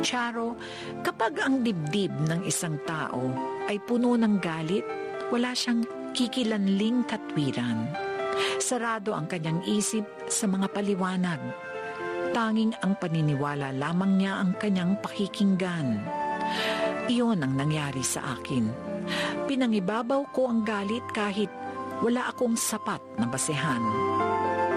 Charo, kapag ang dibdib ng isang tao ay puno ng galit, wala siyang kikilanling katwiran. Sarado ang kanyang isip sa mga paliwanag. Tanging ang paniniwala lamang niya ang kanyang pakikinggan. Iyon ang nangyari sa akin. Pinangibabaw ko ang galit kahit wala akong sapat na basehan.